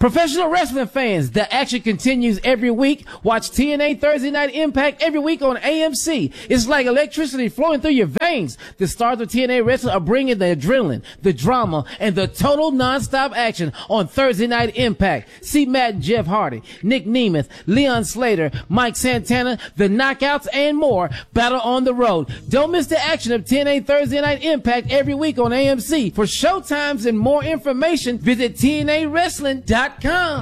Professional wrestling fans, the action continues every week. Watch TNA Thursday Night Impact every week on AMC. It's like electricity flowing through your veins. The stars of TNA Wrestling are bringing the adrenaline, the drama, and the total non-stop action on Thursday Night Impact. See Matt and Jeff Hardy, Nick Nemeth, Leon Slater, Mike Santana, the Knockouts, and more battle on the road. Don't miss the action of TNA Thursday Night Impact every week on AMC. For showtimes and more information, visit TNAWrestling.com.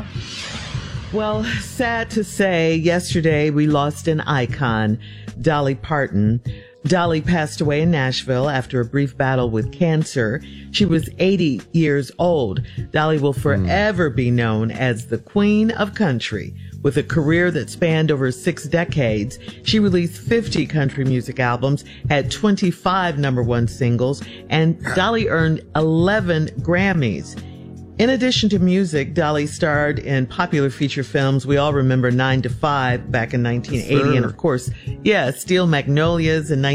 Well, sad to say, yesterday we lost an icon, Dolly Parton. Dolly passed away in Nashville after a brief battle with cancer. She was 80 years old. Dolly will forever be known as the Queen of Country. With a career that spanned over 6 decades, she released 50 country music albums, had 25 number one singles, and Dolly earned 11 Grammys. In addition to music, Dolly starred in popular feature films. We all remember 9 to 5 back in 1980. Sure. And of course, Steel Magnolias in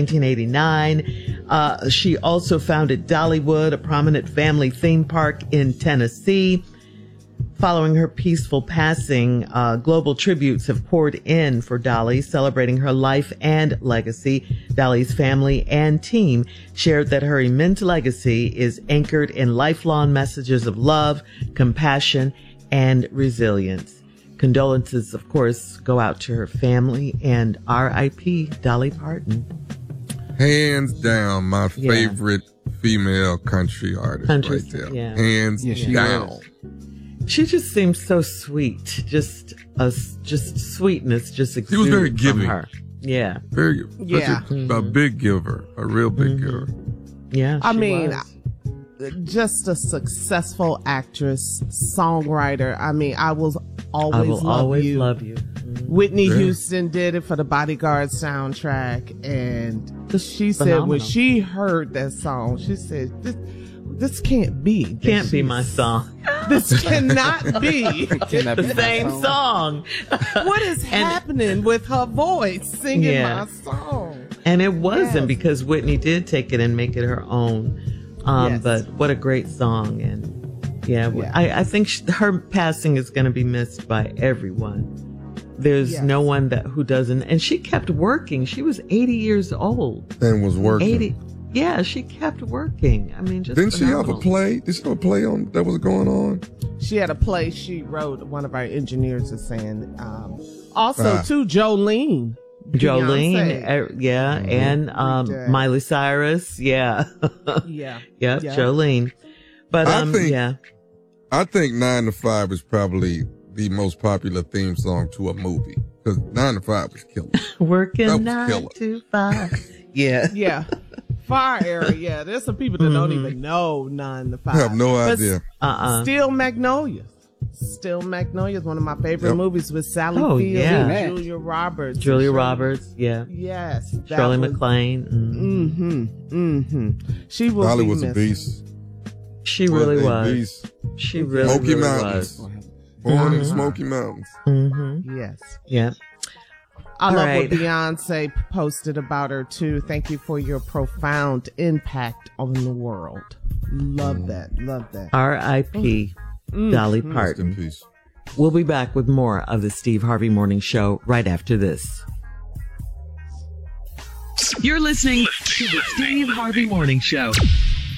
1989. She also founded Dollywood, a prominent family theme park in Tennessee. Following her peaceful passing, global tributes have poured in for Dolly, celebrating her life and legacy. Dolly's family and team shared that her immense legacy is anchored in lifelong messages of love, compassion, and resilience. Condolences, of course, go out to her family and R.I.P. Dolly Parton. Hands down, my favorite female country artist right there. Yeah. Hands down. She just seems so sweet. Just sweetness just exudes. She was very giving. From her. Yeah. Very. A big giver. A real big giver. Yeah. I mean, just a successful actress, songwriter. I mean, I will always love you. Whitney Houston did it for the Bodyguard soundtrack, and she said when she heard that song, she said, This can't be. Can't be my song. This cannot be the same song. What is happening with her voice singing my song? And it wasn't because Whitney did take it and make it her own. But what a great song. And I think her passing is going to be missed by everyone. There's no one who doesn't. And she kept working. She was 80 years old. And was working. 80. Yeah, she kept working. I mean, just didn't phenomenal. she have a play? Did she have a play on that was going on? She had a play she wrote. One of our engineers is saying. Also, too, Jolene. And Miley Cyrus, Jolene. But I think 9 to 5 is probably the most popular theme song to a movie because 9 to 5 was killer. Working 9 to 5. Yeah. Fire area. There's some people that don't even know 9 to 5. I have no idea. Steel Magnolias. Steel Magnolias, one of my favorite movies with Sally Field and Julia Roberts. Yes. Shirley MacLaine. She was Dolly was a beast. She really was. She really Smoky really Mountains. was. Born in Smoky Mountains. Yes. Yeah. I love what Beyonce posted about her too. Thank you for your profound impact on the world. Love that. R.I.P. Dolly Parton. Rest in peace. We'll be back with more of the Steve Harvey Morning Show right after this. You're listening to the Steve Harvey Morning Show.